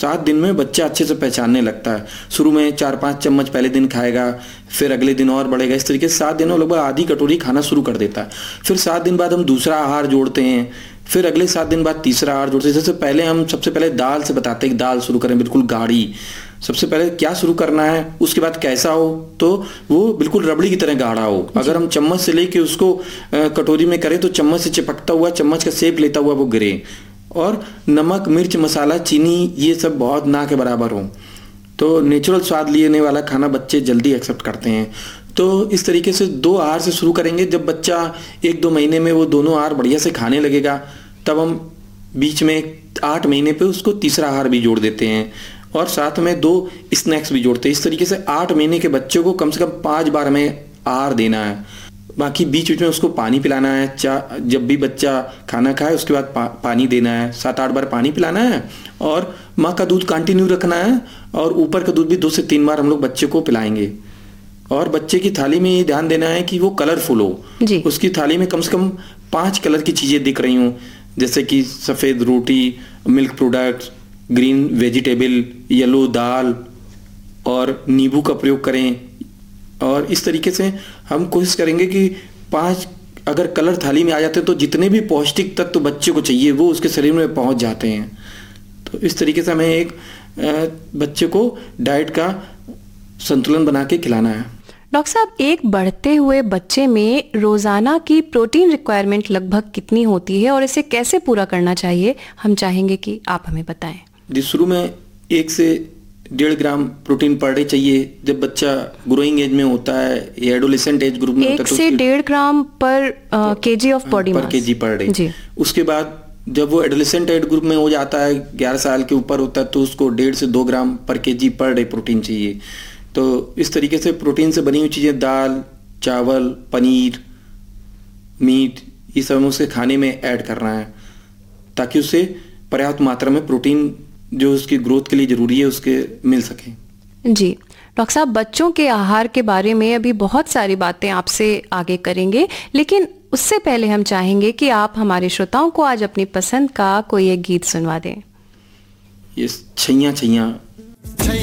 7 दिन में बच्चा अच्छे से पहचानने लगता है। शुरू में 4-5 चम्मच पहले दिन खाएगा, फिर अगले दिन और बढ़ेगा। इस तरीके से 7 दिनों लगभग आधी कटोरी खाना शुरू कर देता है। फिर 7 दिन बाद हम दूसरा आहार जोड़ते हैं, फिर अगले 7 दिन बाद तीसरा आहार जोड़ते हैं। जैसे पहले हम सबसे पहले दाल से बताते हैं कि दाल शुरू करें, बिल्कुल गाढ़ी। सबसे पहले क्या शुरू करना है, उसके बाद कैसा हो, तो वो बिल्कुल रबड़ी की तरह गाढ़ा हो। अगर हम चम्मच से लेके उसको कटोरी में करें तो चम्मच से चिपकता हुआ, चम्मच का शेप लेता हुआ वो गिरे। और नमक, मिर्च, मसाला, चीनी ये सब बहुत ना के बराबर हो, तो नेचुरल स्वाद लेने वाला खाना बच्चे जल्दी एक्सेप्ट करते हैं। तो इस तरीके से 2 आहार से शुरू करेंगे। जब बच्चा 1-2 महीने में वो दोनों आहार बढ़िया से खाने लगेगा, तब हम बीच में 8 महीने पे उसको तीसरा आहार भी जोड़ देते हैं और साथ में 2 स्नैक्स भी जोड़ते हैं। इस तरीके से 8 महीने के बच्चे को कम से कम 5 बार हमें आहार देना है। बाकी बीच बीच में उसको पानी पिलाना है। जब भी बच्चा खाना खाए उसके बाद पानी देना है। 7-8 बार पानी पिलाना है और माँ का दूध कंटिन्यू रखना है और ऊपर का दूध भी 2 से 3 बार हम लोग बच्चे को पिलाएंगे। और बच्चे की थाली में ये ध्यान देना है कि वो कलरफुल हो। उसकी थाली में कम से कम 5 कलर की चीज़ें दिख रही हों, जैसे कि सफ़ेद रोटी, milk products, green vegetable, yellow दाल और नींबू का प्रयोग करें। और इस तरीके से हम कोशिश करेंगे कि 5 अगर कलर थाली में आ जाते हैं तो जितने भी पौष्टिक तत्व बच्चे को चाहिए वो उसके शरीर में पहुंच जाते हैं। तो इस तरीके से हमें एक बच्चे को डाइट का संतुलन बना के खिलाना है। डॉक्टर साहब, एक बढ़ते हुए बच्चे में रोजाना की प्रोटीन रिक्वायरमेंट लगभग कितनी होती है और इसे कैसे पूरा करना चाहिए, हम चाहेंगे कि आप हमें बताएं। जी, शुरू में 1 से 1.5 ग्राम प्रोटीन पर डे चाहिए। जब बच्चा ग्रोइंग एज में होता है या एडोलेसेंट एज ग्रुप में होता है तो 1 से 1.5 ग्राम पर KG of body mass per day. उसके बाद जब वो एडोलेसेंट एज ग्रुप में हो जाता है, 11 साल के ऊपर होता है, तो उसको 1.5 से 2 ग्राम पर केजी पर डे प्रोटीन चाहिए। तो इस तरीके से प्रोटीन से बनी हुई चीज़ें, दाल, चावल, पनीर, मीट, ये सब हमें उसके खाने में ऐड करना है ताकि उसे पर्याप्त मात्रा में प्रोटीन जो उसकी ग्रोथ के लिए ज़रूरी है उसके मिल सके। जी डॉक्टर साहब, बच्चों के आहार के बारे में अभी बहुत सारी बातें आपसे आगे करेंगे, लेकिन उससे पहले हम चाहेंगे कि आप हमारे श्रोताओं को आज अपनी पसंद का कोई एक गीत सुनवा दें। ये छैया छैया